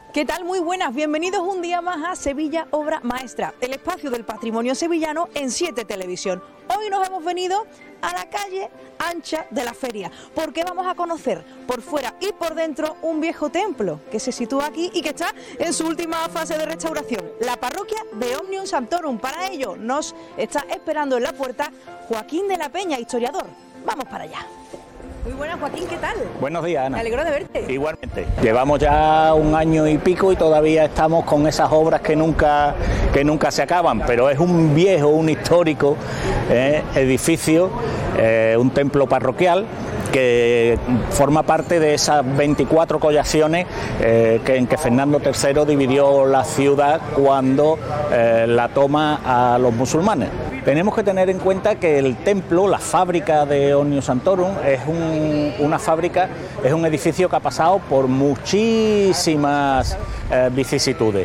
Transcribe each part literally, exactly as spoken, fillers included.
¿Qué tal? Muy buenas, bienvenidos un día más a Sevilla Obra Maestra, el espacio del patrimonio sevillano en siete Televisión. Hoy nos hemos venido a la calle ancha de la feria, porque vamos a conocer por fuera y por dentro un viejo templo que se sitúa aquí y que está en su última fase de restauración, la parroquia de Omnium Sanctorum. Para ello nos está esperando en la puerta Joaquín de la Peña, historiador. Vamos para allá. Muy buenas, Joaquín, ¿qué tal? Buenos días, Ana. Me alegro de verte. Igualmente. Llevamos ya un año y pico y todavía estamos con esas obras que nunca, que nunca se acaban, pero es un viejo, un histórico eh, edificio, eh, un templo parroquial que forma parte de esas veinticuatro collaciones eh, que, en que Fernando tercero dividió la ciudad cuando eh, la toma a los musulmanes. Tenemos que tener en cuenta que el templo, la fábrica de Omnium Sanctorum, es un, una fábrica, es un edificio que ha pasado por muchísimas eh, vicisitudes.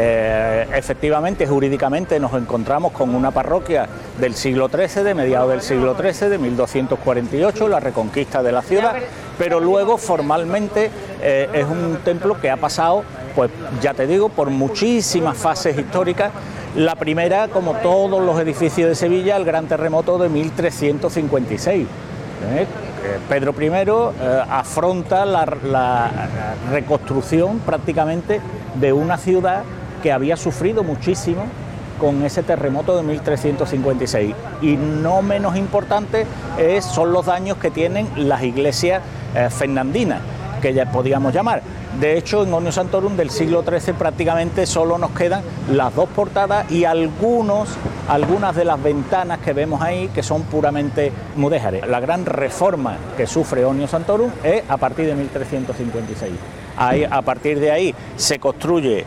Eh, efectivamente, jurídicamente nos encontramos con una parroquia del siglo trece, de mediados del siglo trece, de mil doscientos cuarenta y ocho, la reconquista de la ciudad, pero luego formalmente eh, es un templo que ha pasado, pues ya te digo, por muchísimas fases históricas. La primera, como todos los edificios de Sevilla, el gran terremoto de mil trescientos cincuenta y seis. ¿eh? Pedro primero eh, afronta la, la reconstrucción prácticamente de una ciudad que había sufrido muchísimo con ese terremoto de mil trescientos cincuenta y seis. Y no menos importante es, son los daños que tienen las iglesias eh, fernandinas, que ya podíamos llamar. De hecho, en Omnium Sanctorum del siglo trece prácticamente solo nos quedan las dos portadas y algunos, algunas de las ventanas que vemos ahí que son puramente mudéjares. La gran reforma que sufre Omnium Sanctorum es a partir de mil trescientos cincuenta y seis. Ahí, a partir de ahí se construye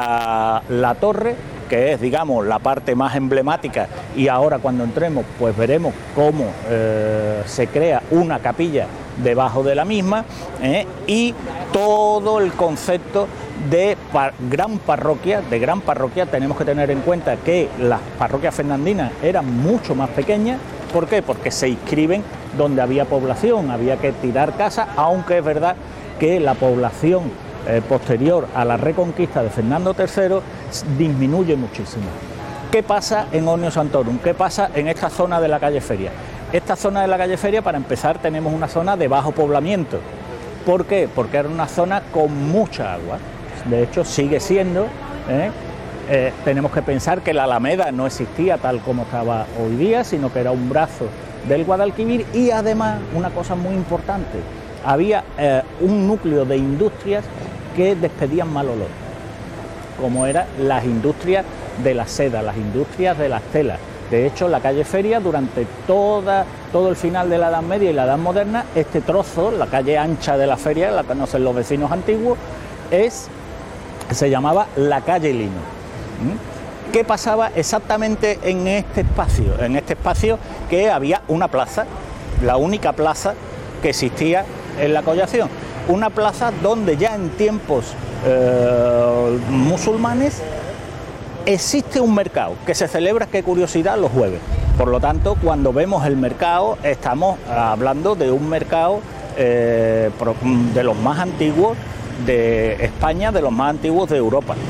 la, la torre, que es, digamos, la parte más emblemática, y ahora cuando entremos pues veremos cómo eh, se crea una capilla debajo de la misma, eh, y todo el concepto de par gran parroquia, de gran parroquia. Tenemos que tener en cuenta que las parroquias fernandinas eran mucho más pequeñas. ¿Por qué? Porque se inscriben donde había población, había que tirar casas, aunque es verdad que la población eh, posterior a la reconquista de Fernando tercero disminuye muchísimo. ¿Qué pasa en Omnium Sanctorum? ¿Qué pasa en esta zona de la calle Feria? Esta zona de la calle Feria, para empezar, tenemos una zona de bajo poblamiento. ¿Por qué? Porque era una zona con mucha agua. De hecho, sigue siendo. ¿eh? Eh, tenemos que pensar que la Alameda no existía tal como estaba hoy día, sino que era un brazo del Guadalquivir, y además, una cosa muy importante, había eh, un núcleo de industrias que despedían mal olor, como eran las industrias de la seda, las industrias de las telas. De hecho, la calle Feria, durante toda, todo el final de la Edad Media y la Edad Moderna, este trozo, la calle ancha de la Feria, la conocen los vecinos antiguos, es, se llamaba la calle Lino. ¿Mm? ¿Qué pasaba exactamente en este espacio? En este espacio que había una plaza, la única plaza que existía en la collación. Una plaza donde ya en tiempos eh, musulmanes existe un mercado que se celebra, qué curiosidad, los jueves. Por lo tanto, cuando vemos el mercado, estamos hablando de un mercado eh, de los más antiguos de España, de los más antiguos de Europa.